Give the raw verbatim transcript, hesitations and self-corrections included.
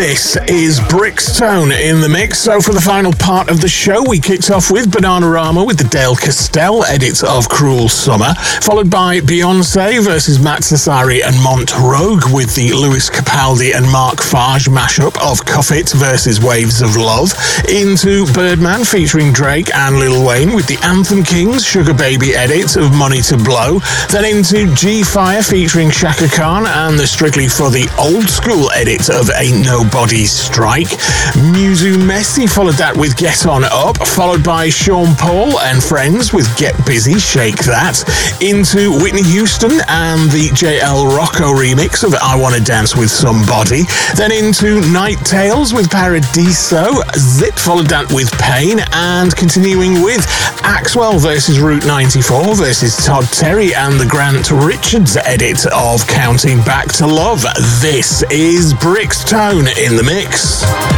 This is Brixtone in the mix. So for the final part of the show, we kicked off with Bananarama with the Dale Castell edit of Cruel Summer, followed by Beyonce versus Matt Sassari and Montrogue with the Lewis Capaldi and Mark Farge mashup of Cuff It versus Waves of Love, into Birdman featuring Drake and Lil Wayne with the Anthem Kings Sugar Baby edit of Money to Blow, then into G-Fire featuring Shaka Khan and the Strictly for the Old School edit of Ain't Nobody Strike. Musu Messi followed that with Get On Up, followed by Sean Paul and Friends with Get Busy, Shake That, into Whitney Houston and the J L Rocco remix of I Wanna Dance With Somebody, then into Night Tales with Paradiso, Zip followed that with Pain, and continuing with Axwell versus Route ninety-four versus Todd Terry and the Grant Richards edit of Counting Back to Love. This is Brixtone in the mix.